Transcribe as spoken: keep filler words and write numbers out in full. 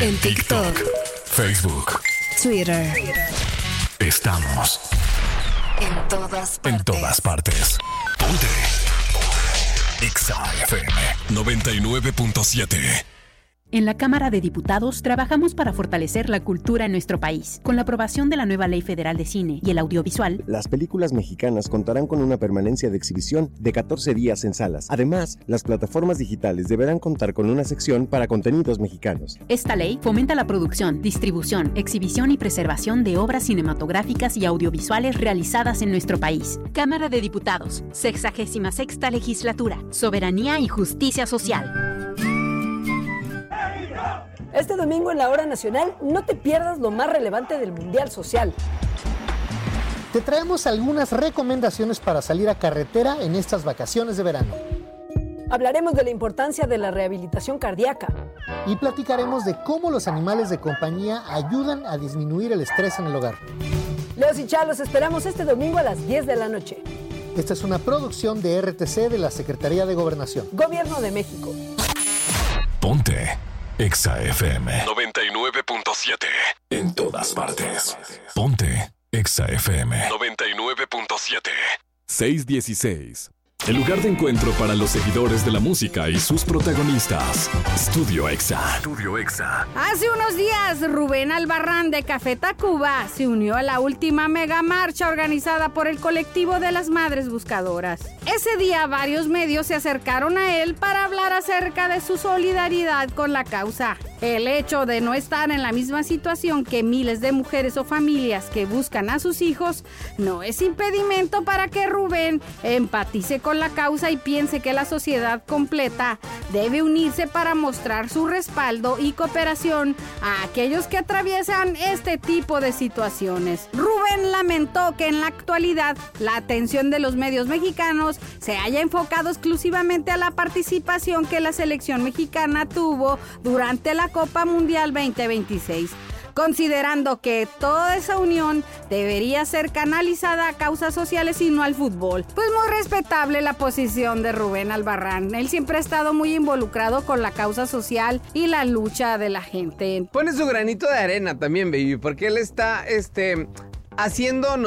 En TikTok, Facebook, Twitter. Estamos En todas partes. en todas partes. Ponte. Exa F M noventa y nueve punto siete. En la Cámara de Diputados trabajamos para fortalecer la cultura en nuestro país. Con la aprobación de la nueva Ley Federal de Cine y el Audiovisual, las películas mexicanas contarán con una permanencia de exhibición de catorce días en salas. Además, las plataformas digitales deberán contar con una sección para contenidos mexicanos. esta ley fomenta la producción, distribución, exhibición y preservación de obras cinematográficas y audiovisuales realizadas en nuestro país. Cámara de Diputados, sexagésima sexta legislatura, soberanía y justicia social. Este domingo en la Hora Nacional no te pierdas lo más relevante del Mundial Social. Te traemos algunas recomendaciones para salir a carretera en estas vacaciones de verano. Hablaremos de la importancia de la rehabilitación cardíaca. Y platicaremos de cómo los animales de compañía ayudan a disminuir el estrés en el hogar. Leos y Chá, los esperamos este domingo a las diez de la noche. Esta es una producción de R T C de la Secretaría de Gobernación. Gobierno de México. Ponte. Exa F M noventa y nueve punto siete. En todas partes. Ponte. Exa F M noventa y nueve punto siete. seiscientos dieciséis. El lugar de encuentro para los seguidores de la música y sus protagonistas. Estudio Exa. Estudio Exa. Hace unos días, Rubén Albarrán de Café Tacuba se unió a la última mega marcha organizada por el colectivo de las Madres Buscadoras. Ese día, varios medios se acercaron a él para hablar acerca de su solidaridad con la causa. El hecho de no estar en la misma situación que miles de mujeres o familias que buscan a sus hijos no es impedimento para que Rubén empatice con la causa y piense que la sociedad completa debe unirse para mostrar su respaldo y cooperación a aquellos que atraviesan este tipo de situaciones. Rubén lamentó que en la actualidad la atención de los medios mexicanos se haya enfocado exclusivamente a la participación que la selección mexicana tuvo durante la Copa Mundial veinte veintiséis, considerando que toda esa unión debería ser canalizada a causas sociales y no al fútbol. Pues muy respetable la posición de Rubén Albarrán. Él siempre ha estado muy involucrado con la causa social y la lucha de la gente. Pone su granito de arena también, baby, porque él está este, haciendo